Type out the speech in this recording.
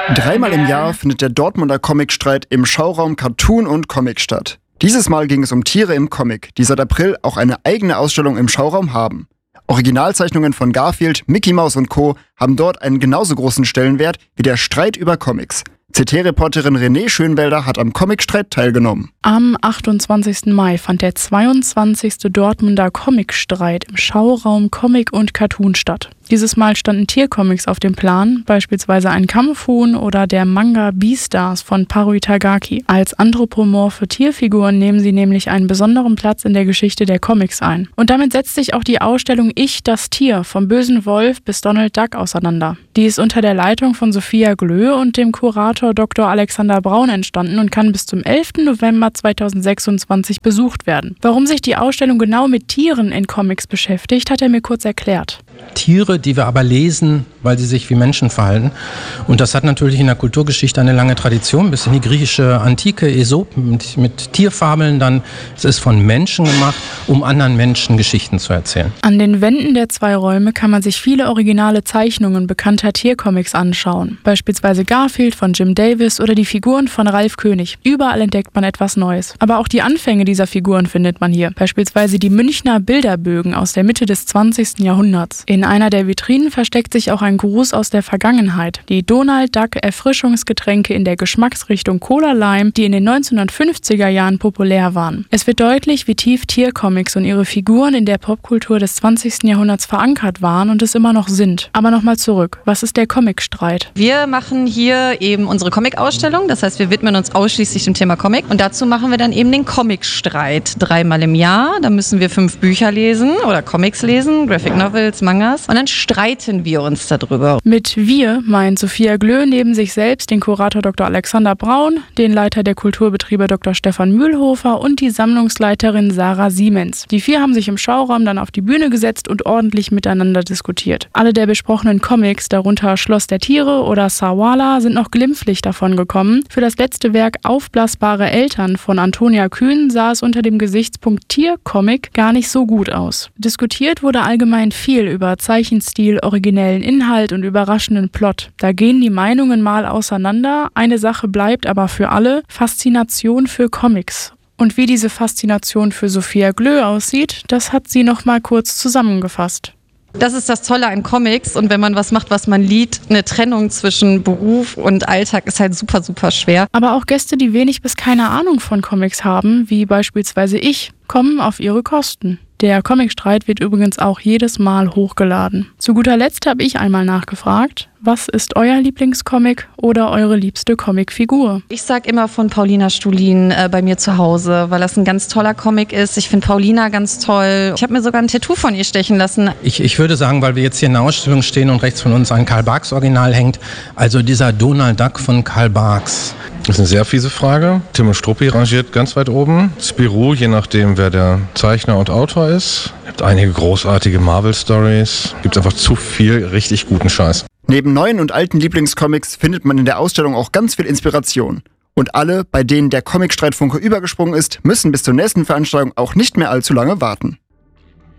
Dreimal im Jahr findet der Dortmunder Comicstreit im Schauraum Cartoon und Comic statt. Dieses Mal ging es um Tiere im Comic, die seit April auch eine eigene Ausstellung im Schauraum haben. Originalzeichnungen von Garfield, Mickey Mouse und Co. haben dort einen genauso großen Stellenwert wie der Streit über Comics. CT-Reporterin Renée Schönwelder hat am Comicstreit teilgenommen. Am 28. Mai fand der 22. Dortmunder Comicstreit im Schauraum Comic und Cartoon statt. Dieses Mal standen Tiercomics auf dem Plan, beispielsweise ein Kampfhuhn oder der Manga Beastars von Paru Itagaki. Als anthropomorphe Tierfiguren nehmen sie nämlich einen besonderen Platz in der Geschichte der Comics ein. Und damit setzt sich auch die Ausstellung Ich, das Tier, vom bösen Wolf bis Donald Duck auseinander. Die ist unter der Leitung von Sophia Glö und dem Kurator Dr. Alexander Braun entstanden und kann bis zum 11. November 2026 besucht werden. Warum sich die Ausstellung genau mit Tieren in Comics beschäftigt, hat er mir kurz erklärt. Tiere, die wir aber lesen, weil sie sich wie Menschen verhalten. Und das hat natürlich in der Kulturgeschichte eine lange Tradition, bis in die griechische Antike, Aesop mit Tierfabeln. Dann es ist von Menschen gemacht, um anderen Menschen Geschichten zu erzählen. An den Wänden der zwei Räume kann man sich viele originale Zeichnungen bekannter Tiercomics anschauen. Beispielsweise Garfield von Jim Davis oder die Figuren von Ralf König. Überall entdeckt man etwas Neues. Aber auch die Anfänge dieser Figuren findet man hier. Beispielsweise die Münchner Bilderbögen aus der Mitte des 20. Jahrhunderts. In einer der Vitrinen versteckt sich auch ein Gruß aus der Vergangenheit. Die Donald Duck Erfrischungsgetränke in der Geschmacksrichtung Cola Lime, die in den 1950er Jahren populär waren. Es wird deutlich, wie tief Tiercomics und ihre Figuren in der Popkultur des 20. Jahrhunderts verankert waren und es immer noch sind. Aber nochmal zurück. Was ist der Comicstreit? Wir machen hier eben unsere Comic-Ausstellung. Das heißt, wir widmen uns ausschließlich dem Thema Comic. Und dazu machen wir dann eben den Comicstreit. 3-mal im Jahr. Da müssen wir 5 Bücher lesen oder Comics lesen, Graphic Novels, Mangas. Und dann streiten wir uns darüber. Mit wir meint Sophia Glö neben sich selbst den Kurator Dr. Alexander Braun, den Leiter der Kulturbetriebe Dr. Stefan Mühlhofer und die Sammlungsleiterin Sarah Siemens. Die 4 haben sich im Schauraum dann auf die Bühne gesetzt und ordentlich miteinander diskutiert. Alle der besprochenen Comics, darunter Schloss der Tiere oder Sawala, sind noch glimpflich davon gekommen. Für das letzte Werk Aufblasbare Eltern von Antonia Kühn sah es unter dem Gesichtspunkt Tiercomic gar nicht so gut aus. Diskutiert wurde allgemein viel über Zeichenstil, originellen Inhalt und überraschenden Plot. Da gehen die Meinungen mal auseinander. Eine Sache bleibt aber für alle: Faszination für Comics. Und wie diese Faszination für Sophia Glö aussieht, das hat sie noch mal kurz zusammengefasst. Das ist das Tolle an Comics, und wenn man was macht, was man liebt, eine Trennung zwischen Beruf und Alltag ist halt super, super schwer. Aber auch Gäste, die wenig bis keine Ahnung von Comics haben, wie beispielsweise ich, kommen auf ihre Kosten. Der Comicstreit wird übrigens auch jedes Mal hochgeladen. Zu guter Letzt habe ich einmal nachgefragt: Was ist euer Lieblingscomic oder eure liebste Comicfigur? Ich sag immer von Paulina Stulin bei mir zu Hause, weil das ein ganz toller Comic ist. Ich finde Paulina ganz toll. Ich habe mir sogar ein Tattoo von ihr stechen lassen. Ich würde sagen, weil wir jetzt hier in der Ausstellung stehen und rechts von uns ein Karl Barks Original hängt, also dieser Donald Duck von Karl Barks. Das ist eine sehr fiese Frage. Timo Struppi rangiert ganz weit oben. Spirou, je nachdem, wer der Zeichner und Autor ist. Es gibt einige großartige Marvel-Stories. Es gibt einfach zu viel richtig guten Scheiß. Neben neuen und alten Lieblingscomics findet man in der Ausstellung auch ganz viel Inspiration. Und alle, bei denen der Comicstreitfunke übergesprungen ist, müssen bis zur nächsten Veranstaltung auch nicht mehr allzu lange warten.